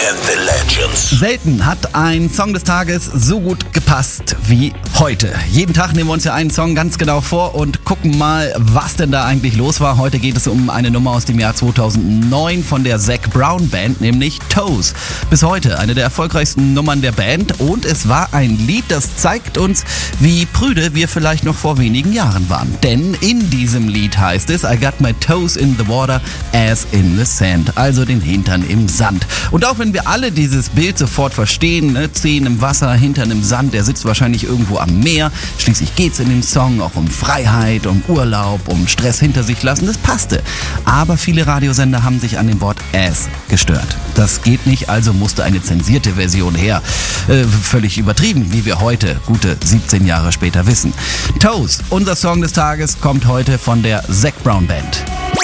and the Legends. Selten hat ein Song des Tages so gut gepasst wie heute. Jeden Tag nehmen wir uns ja einen Song ganz genau vor und gucken mal, was denn da eigentlich los war. Heute geht es um eine Nummer aus dem Jahr 2009 von der Zac Brown Band, nämlich Toes. Bis heute eine der erfolgreichsten Nummern der Band und es war ein Lied, das zeigt uns, wie prüde wir vielleicht noch vor wenigen Jahren waren. Denn in diesem Lied heißt es, I got my toes in the water as in the sand, also den Hintern im Sand. Und auch wenn wir alle dieses Bild sofort verstehen, ne? Zehen im Wasser, Hintern im Sand, der sitzt wahrscheinlich irgendwo am Meer. Schließlich geht's in dem Song auch um Freiheit, um Urlaub, um Stress hinter sich lassen. Das passte. Aber viele Radiosender haben sich an dem Wort as gestört. Das geht nicht, also musste eine zensierte Version her. Völlig übertrieben, wie wir heute, gute 17 Jahre später wissen. Toes, unser Song des Tages, kommt heute von der Zac Brown Band.